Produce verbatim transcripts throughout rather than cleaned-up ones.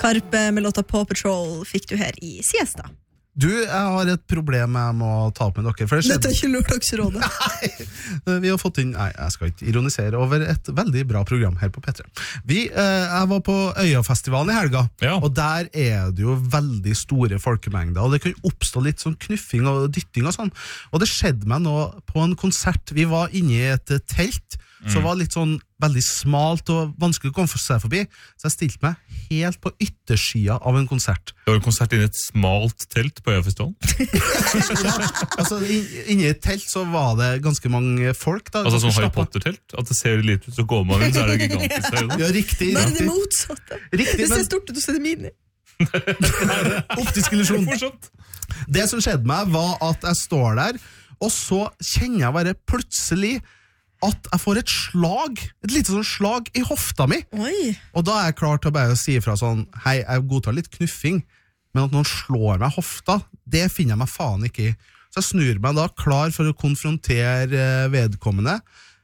Karpe med låta Paw Patrol fikk du her i Siesta. Du, jeg har et problem jeg må ta opp med dere. For det skjedde... Dette er ikke Lørdagsrådet. Nei, vi har fått inn... Nei, jeg skal ikke ironisere over et veldig bra program her på P tre. Vi, eh, jeg var på Øyafestivalen i helga, ja. Og der er det jo veldig store folkemengder, og det kan oppstå litt sånn knuffing og dytting og sånn. Og det skjedde meg nå på en konsert. Vi var inne i et telt, så det var litt sånn veldig smalt og vanskelig å komme for seg forbi, så jeg stilte meg helt på yttersida av en konsert. Det var en konsert inne i et smalt telt på Øyafestivalen? Ja, altså inne i et telt så var det ganske mange folk da. Altså sånn Harry Potter-telt? At det ser litt ut, så går man inn, så er det gigantisk høyde. Ja, riktig, Nei, riktig. det er motsatte. Riktig, det ser men... stort ut, og så er det mini. Optisk illusjon. Det som skjedde meg var at jeg står der, og så kjenner jeg bare plutselig at jeg får et slag, et lite sånn slag i hofta mi. Oi. Og da er jeg klar til å bare si ifra sånn, hei, jeg godtar litt knuffing, men at noen slår meg hofta, det finner jeg meg faen ikke i. Så jeg snur meg da klar for å konfrontere vedkommende,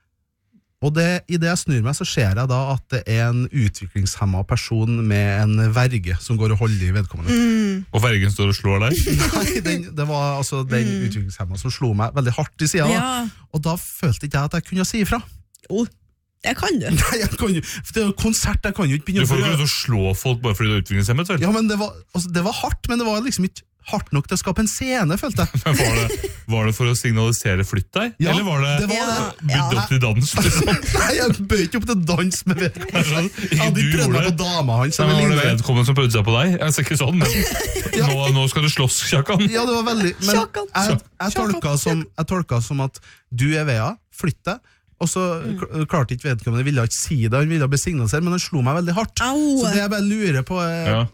og det, i det jeg snur meg så ser jeg da at det er en utviklingshemmet person med en verge som går og holder i vedkommende. Mm. Og vergen står og slår deg? Nei, den, det var altså den mm. utviklingshemmet som slo meg veldig hardt i siden. Ja. Og da følte ikke jeg at jeg kunne si ifra. Jo, det kan du. Nei, jeg kan jo, for det er jo konsert, jeg kan jo ikke begynne å... Du får å... ikke lov til å slå folk bare fordi du er utviklingshemmet, vel? Ja, men det var, altså, det var hardt, men det var liksom ikke hardt nok til å skape en scene, følte jeg. Men var det, var det for å signalisere flytt deg? Ja, eller var det, det, var det. Bydd opp til dans? Liksom? Nei, jeg bød ikke opp til dans med vedkommende. Jeg hadde ikke prøvd meg på dama hans. Nei, men var det vedkommende som prøvde seg på deg? Jeg ser ikke sånn, men ja. nå, nå skal du slåss, Kjakan. Ja, det var veldig, men jeg, jeg, jeg, tolka som, jeg tolka som at du er Vea, flytt deg, og så mm. klarte ikke vedkommende, ville ikke si det, han ville besignalisere, men han slo meg veldig hardt. Au. Så det jeg bare lurer på er, ja.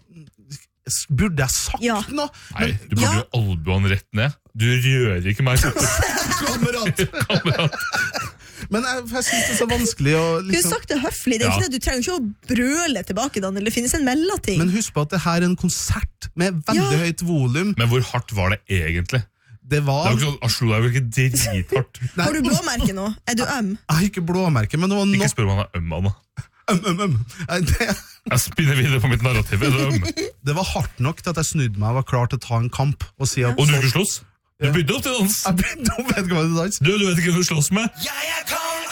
burde jeg sagt ja. noe? Nei, du burde jo ja. albuene rett ned. Du rører ikke meg. Kamerat! Kamerat. Men jeg, jeg synes det er så vanskelig å liksom... Du har sagt det høflig, det er ja. ikke det, du trenger ikke å brøle tilbake, Daniel, det finnes en melloting. Men husk på at det her er en konsert med veldig ja. høyt volum. Men hvor hardt var det egentlig? Det var... Det var ikke sånn, slo deg jo ikke drithardt. Har du blåmerke nå? Er du øm? Jeg har ikke blåmerke, men det var Ikke no... spør om han er øm, Anna. Øm, øm, øm. Det... Jeg spinner videre på mitt narrativ, er du øm? Det var hardt nok til at jeg snudde meg og var klar til å ta en kamp. Og, si at... og du ikke slåss? Du ja. bydde opp til dans. Jeg bydde opp vedkommende til dans. Du, du vet ikke hvem du slåss med? Jeg er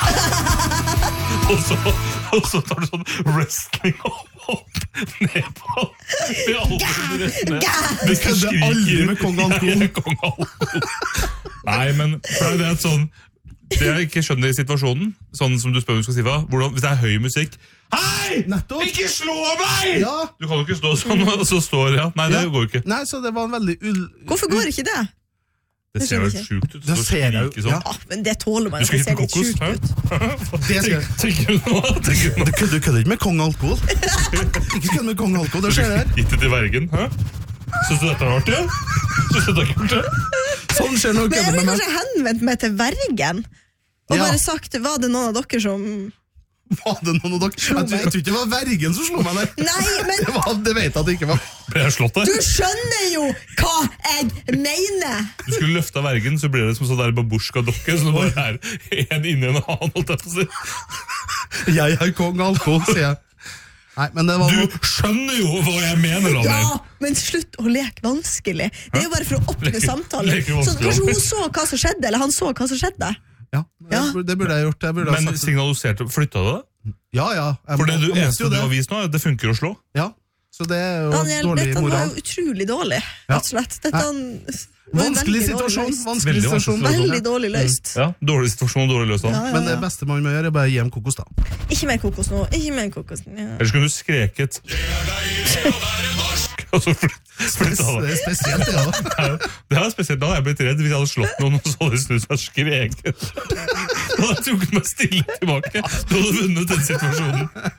kong! og, så, og så tar du sånn wrestling opp ned på med albuene rett ned. Du kødder aldri med kong alkohol. Kong alkohol. Nei, men for det er et sånn det jeg ikke skjønner i situasjonen, sånn som du spør om du skal si hva, hvordan, hvis det er høy musikk, hei, nettopp, ikke slå meg! Ja. Du kan jo ikke stå sånn, og så står ja. Nei, det ja. går ikke. Nei, så det var en veldig ull... Hvorfor går ikke det? Det, det ser jo sjukt ut. Det ser jeg jo, sånn. Ja, men det tåler man. Du skal hitte kokos, hæ? Det skal jeg. Tenker du nå? Du kødder ikke med kong alkohol. Ikke kødder med kong alkohol, det skjer her. Gitt det til vergen, hæ? Synes du dette er artig, ja? Synes du dette er kult, ja? Sånn skjer noe kødder med meg. Men jeg vil kanskje henvendt meg til vergen, og ja. bare sagt, var det noen av dere som... Var det noen av dere? Jeg tror, jeg tror ikke det var vergen som slo meg der. Nei, men... Det, var, det vet jeg at det ikke var. Ble jeg slått der? Du skjønner jo hva jeg mener! Du skulle løfte vergen, så blir det som sånn der babushka-dokke, så det bare er en inni en annen, holdt jeg på å si. Jeg er kong alkohol, sier jeg. Nei, men det var... Du skjønner jo hva jeg mener, Daniel. Ja, men slutt å leke vanskelig. Det er jo bare for å åpne samtalen. Så kanskje hun så hva som skjedde, eller han så hva som skjedde. Ja, ja. det burde jeg gjort. Jeg burde men signaliserte, flytta du det? Ja, ja. For det du, eneste du har vist nå, det funker å slå. Ja, så det er jo Daniel, dårlig dette moral. Dette var jo utrolig dårlig, rett og slett. Dette var vanskelig situasjon, vanskelig situasjon. Veldig dårlig løst. Ja, dårlig situasjon og dårlig løst. Ja, ja, ja. Men det beste man må gjøre er bare gi dem kokos da. Ikke mer kokos nå, ikke mer kokos. Ja. Ellers kunne du skreket. Altså, Spes det er spesielt, ja. Det er spesielt, da hadde jeg blitt redd hvis jeg hadde slått noen og så hadde jeg snudd seg skreket. Da hadde jeg trukket meg stille tilbake. Du hadde vunnet den situasjonen.